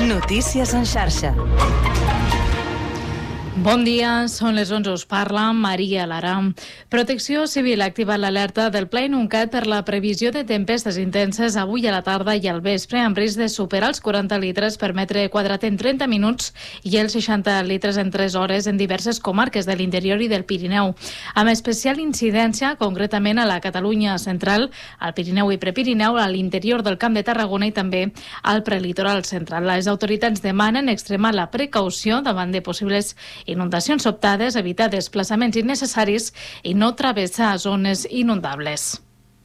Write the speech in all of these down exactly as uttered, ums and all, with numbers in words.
Notícies en xarxa. Bon dia, són les onze, us parla Maria Lara. Protecció Civil ha activat l'alerta del Pla Inuncat per la previsió de tempestes intenses avui a la tarda i al vespre, amb risc de superar els quaranta litres per metre quadrat en trenta minuts i els seixanta litres en tres hores en diverses comarques de l'interior i del Pirineu, amb especial incidència concretament a la Catalunya central, al Pirineu i Prepirineu, a l'interior del Camp de Tarragona i també al prelitoral central. Les autoritats demanen extremar la precaució davant de possibles inundacions sobtades, evitar desplaçaments innecessaris i no travessar zones inundables.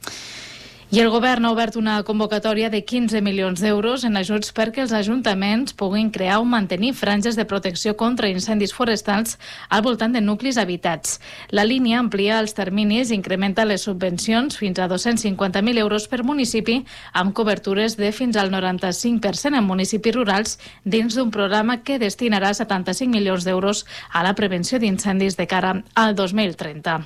I el govern ha obert una convocatòria de quinze milions d'euros en ajuts perquè els ajuntaments puguin crear o mantenir franges de protecció contra incendis forestals al voltant de nuclis habitats. La línia amplia els terminis i incrementa les subvencions fins a dos-cents cinquanta mil euros per municipi, amb cobertures de fins al noranta-cinc per cent en municipis rurals dins d'un programa que destinarà setanta-cinc milions d'euros a la prevenció d'incendis de cara al dos mil trenta.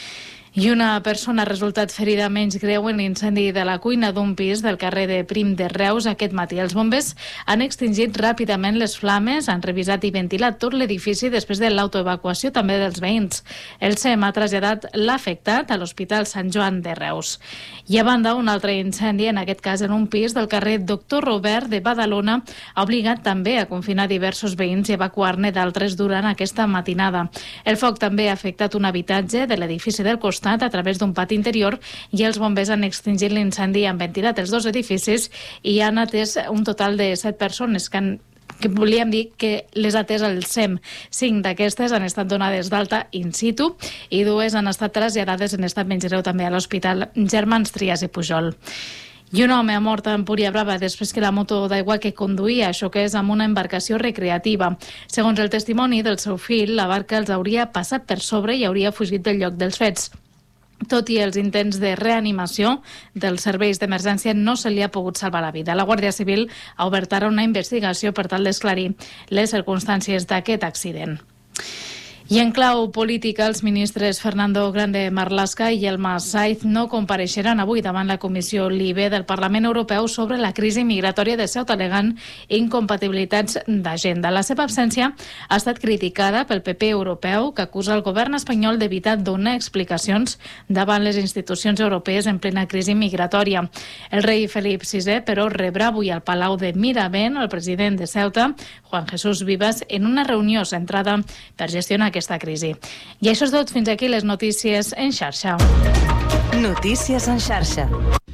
I una persona ha resultat ferida menys greu en l'incendi de la cuina d'un pis del carrer de Prim de Reus aquest matí. Els bombers han extingit ràpidament les flames, han revisat i ventilat tot l'edifici després de l'autoevacuació també dels veïns. El S E M ha traslladat l'afectat a l'Hospital Sant Joan de Reus. I a banda, un altre incendi, en aquest cas en un pis del carrer Doctor Robert de Badalona, ha obligat també a confinar diversos veïns i evacuar-ne d'altres durant aquesta matinada. El foc també ha afectat un habitatge de l'edifici del costat a través d'un pati interior i els bombers han extingit l'incendi i han ventilat els dos edificis i han atès un total de set persones que han que volíem dir que les ha atès el S E M. Cinc d'aquestes han estat donades d'alta in situ i dues han estat traslladades en estat menys greu també a l'Hospital Germans Trias i Pujol. I un home ha mort a Empúria Brava després que la moto d'aigua que conduïa xoqués amb una embarcació recreativa. Segons el testimoni del seu fill, la barca els hauria passat per sobre i hauria fugit del lloc dels fets. Tot i els intents de reanimació dels serveis d'emergència, no se li ha pogut salvar la vida. La Guàrdia Civil ha obert ara una investigació per tal d'esclarir les circumstàncies d'aquest accident. I en clau política, els ministres Fernando Grande Marlaska i Elma Saiz no compareixeran avui davant la Comissió LIBE del Parlament Europeu sobre la crisi migratòria de Ceuta, alegant incompatibilitats d'agenda. La seva absència ha estat criticada pel P P europeu, que acusa el govern espanyol d'evitar donar explicacions davant les institucions europees en plena crisi migratòria. El rei Felip sisè, però, rebrà avui al Palau de Miravent el president de Ceuta, Juan Jesús Vivas, en una reunió centrada per gestionar aquesta crisi. I això és tot. Fins aquí les notícies en xarxa. Notícies en xarxa.